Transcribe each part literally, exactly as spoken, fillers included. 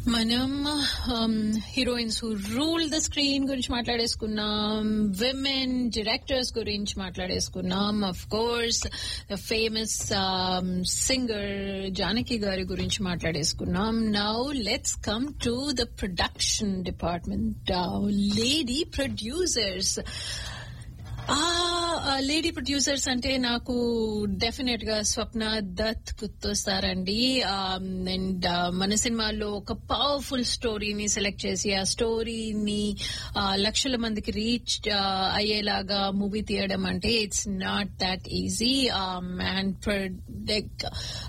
మనం heroines who rule the screen గురించి మాట్లాడేసుకున్నాం, women directors గురించి మాట్లాడేసుకున్నాం, of course the famous singer Janaki గారి గురించి మాట్లాడేసుకున్నాం. Now let's come to the production department, lady producers. ఆ lady producers అంటే నాకు డెఫినెట్ గా స్వప్న దత్ గుర్తొస్తారండి. అండ్ మన సినిమాలో ఒక పవర్ఫుల్ స్టోరీని సెలెక్ట్ చేసి ఆ స్టోరీని లక్షల మందికి రీచ్ అయ్యేలాగా మూవీ తీయడం అంటే it's not that easy. And like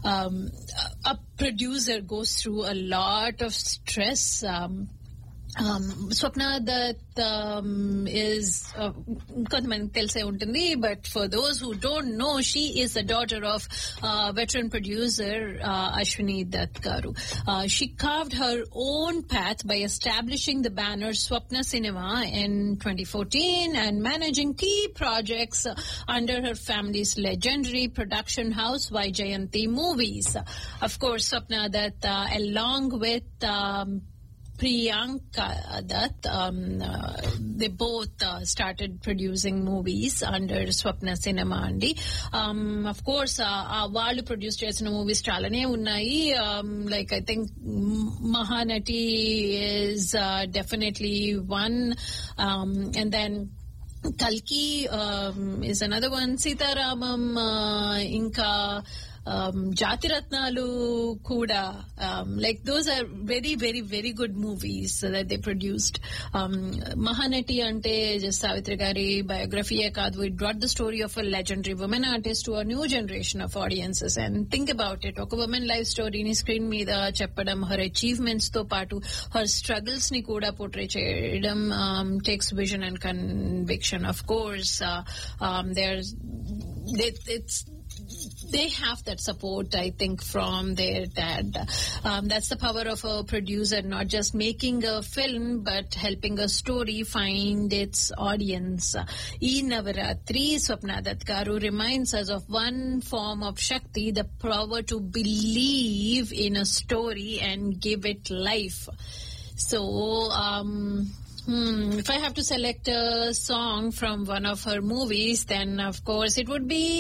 a producer goes through a lot of stress. um Um, Swapna that um, is kontamaniki telse untundi, but for those who don't know, she is the daughter of uh, veteran producer uh, Ashwini Dutt garu. Uh, she carved her own path by establishing the banner Swapna Cinema in twenty fourteen and managing key projects uh, under her family's legendary production house Vaijayanti Movies. Of course, Swapna Dutt uh, along with um, Priyanka Dutt, um, uh, they both uh, started producing movies under Swapna Cinema andi. Um, of course, వాళ్ళు produce చేసిన movies చాలానే ఉన్నాయి. Like I think Mahanati is uh, definitely one, um, and then Kalki um, is another one. Sitaramam, uh, Inka. Um, Jatiratnalu kuda, um, like those are very, very, very good movies that they produced. Um, Mahanati ante just Savitri Gari biography kaadu, it brought the story of a legendary woman artist to a new generation of audiences. And think about it, oka woman life story ni screen meeda cheppadam, her achievements tho paatu her struggles ni kuda portray cheyadam um, takes vision and conviction. Of course, uh, um, there's they, it's they have that support, I think, from their dad. Um, that's the power of a producer, not just making a film, but helping a story find its audience. Ee Navaratri, Swapna Dutt garu reminds us of one form of Shakti, the power to believe in a story and give it life. So, um, Hmm, if I have to select a song from one of her movies, then of course it would be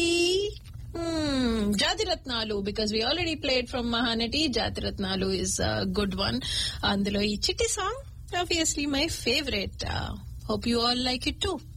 Hmm, Jatiratnalu, because we already played from Mahanati. Jatiratnalu is a good one. Andulo ee chitti song, obviously my favorite. Uh, hope you all like it too.